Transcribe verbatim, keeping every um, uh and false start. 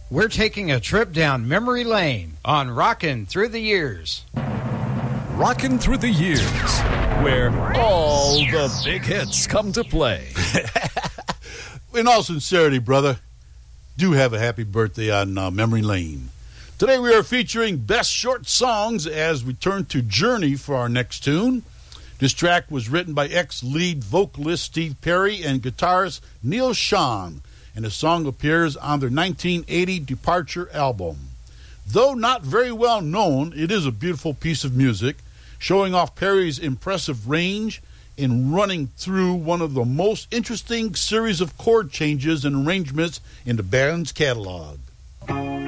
We're taking a trip down memory lane on Rockin' Through the Years. Rockin' Through the Years, where all the big hits come to play. In all sincerity, brother, do have a happy birthday on uh, Memory Lane. Today we are featuring Best Short Songs as we turn to Journey for our next tune. This track was written by ex-lead vocalist Steve Perry and guitarist Neil Schon, and the song appears on their nineteen eighty Departure album. Though not very well known, it is a beautiful piece of music, showing off Perry's impressive range in running through one of the most interesting series of chord changes and arrangements in the band's catalog.